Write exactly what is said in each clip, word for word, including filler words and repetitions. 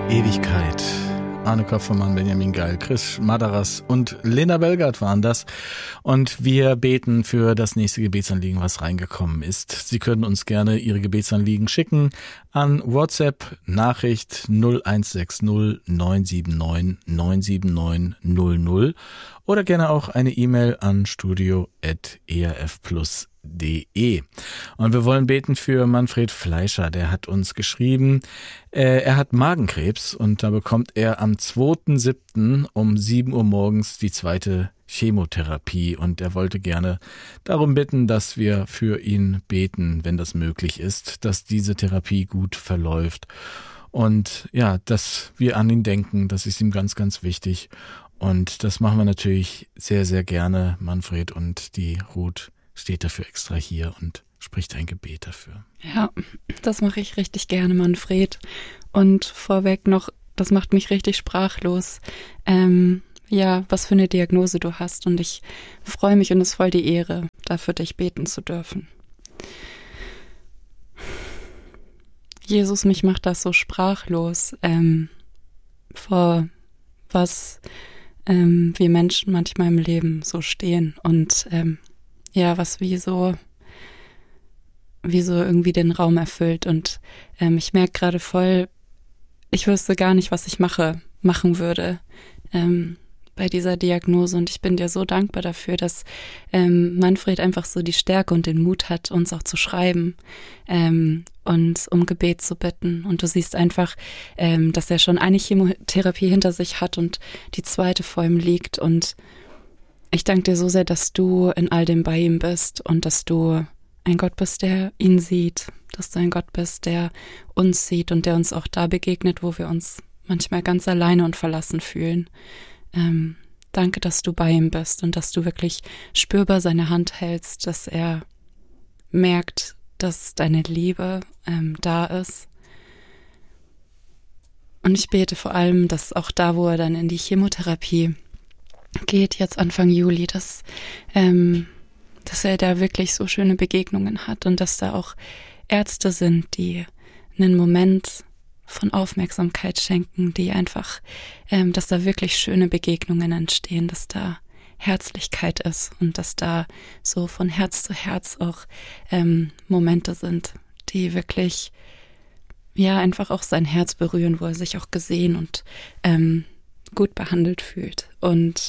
Ewigkeit. Arne Kopfermann, Benjamin Geil, Chris Madaras und Linda Belgard waren das. Und wir beten für das nächste Gebetsanliegen, was reingekommen ist. Sie können uns gerne Ihre Gebetsanliegen schicken an WhatsApp Nachricht null eins sechs null neun sieben neun neun sieben neun null null oder gerne auch eine E-Mail an studio at e r f plus punkt d e. Und wir wollen beten für Manfred Fleischer, der hat uns geschrieben, äh, er hat Magenkrebs und da bekommt er am zweiten siebten um sieben Uhr morgens die zweite Chemotherapie und er wollte gerne darum bitten, dass wir für ihn beten, wenn das möglich ist, dass diese Therapie gut verläuft und ja, dass wir an ihn denken, das ist ihm ganz, ganz wichtig und das machen wir natürlich sehr, sehr gerne, Manfred, und die Ruth steht dafür extra hier und spricht ein Gebet dafür. Ja, das mache ich richtig gerne, Manfred. Und vorweg noch, das macht mich richtig sprachlos, ähm, ja, was für eine Diagnose du hast. Und ich freue mich und es ist voll die Ehre, dafür dich beten zu dürfen. Jesus, mich macht das so sprachlos, ähm, vor was ähm, wir Menschen manchmal im Leben so stehen und ähm, ja, was wie so, wie so irgendwie den Raum erfüllt. Und ähm, ich merke gerade voll, ich wüsste gar nicht, was ich mache, machen würde ähm, bei dieser Diagnose. Und ich bin dir so dankbar dafür, dass ähm, Manfred einfach so die Stärke und den Mut hat, uns auch zu schreiben ähm, und um Gebet zu bitten. Und du siehst einfach, ähm, dass er schon eine Chemotherapie hinter sich hat und die zweite vor ihm liegt. Und ich danke dir so sehr, dass du in all dem bei ihm bist und dass du ein Gott bist, der ihn sieht, dass du ein Gott bist, der uns sieht und der uns auch da begegnet, wo wir uns manchmal ganz alleine und verlassen fühlen. Ähm, danke, dass du bei ihm bist und dass du wirklich spürbar seine Hand hältst, dass er merkt, dass deine Liebe ähm, da ist. Und ich bete vor allem, dass auch da, wo er dann in die Chemotherapie geht, jetzt Anfang Juli, dass, ähm, dass er da wirklich so schöne Begegnungen hat und dass da auch Ärzte sind, die einen Moment von Aufmerksamkeit schenken, die einfach, ähm, dass da wirklich schöne Begegnungen entstehen, dass da Herzlichkeit ist und dass da so von Herz zu Herz auch ähm, Momente sind, die wirklich, ja, einfach auch sein Herz berühren, wo er sich auch gesehen und ähm, gut behandelt fühlt. Und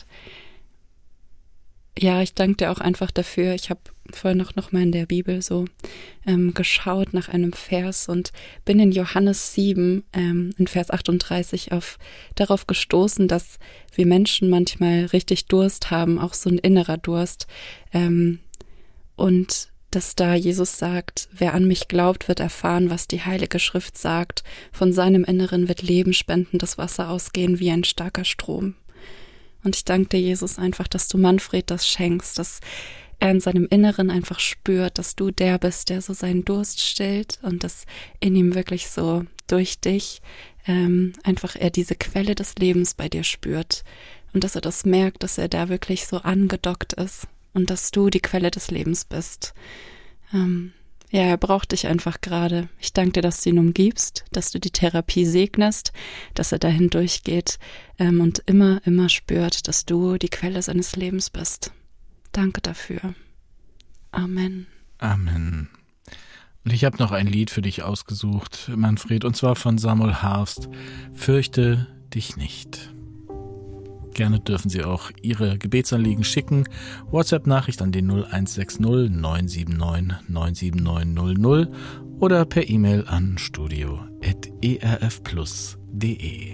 ja, ich danke dir auch einfach dafür. Ich habe vorhin noch, noch mal in der Bibel so ähm, geschaut nach einem Vers und bin in Johannes sieben, ähm, in Vers achtunddreißig, auf, darauf gestoßen, dass wir Menschen manchmal richtig Durst haben, auch so ein innerer Durst. Ähm, und dass da Jesus sagt, wer an mich glaubt, wird erfahren, was die Heilige Schrift sagt. Von seinem Inneren wird Leben spendendes Wasser ausgehen wie ein starker Strom. Und ich danke dir, Jesus, einfach, dass du Manfred das schenkst, dass er in seinem Inneren einfach spürt, dass du der bist, der so seinen Durst stillt und dass in ihm wirklich so durch dich ähm, einfach er diese Quelle des Lebens bei dir spürt und dass er das merkt, dass er da wirklich so angedockt ist. Und dass du die Quelle des Lebens bist. Ähm, ja, er braucht dich einfach gerade. Ich danke dir, dass du ihn umgibst, dass du die Therapie segnest, dass er dahin durchgeht ähm, und immer, immer spürt, dass du die Quelle seines Lebens bist. Danke dafür. Amen. Amen. Und ich habe noch ein Lied für dich ausgesucht, Manfred, und zwar von Samuel Harfst. Fürchte dich nicht. Gerne dürfen Sie auch Ihre Gebetsanliegen schicken. WhatsApp-Nachricht an den null eins sechs null neun sieben neun neun sieben neun null null oder per E-Mail an studio at e r f plus punkt d e.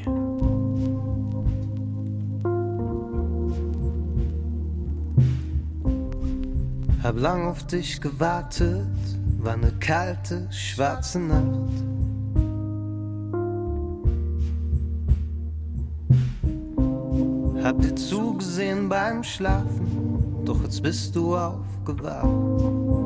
Hab lang auf dich gewartet, war ne kalte, schwarze Nacht. Hab dir zugesehen beim Schlafen, doch jetzt bist du aufgewacht.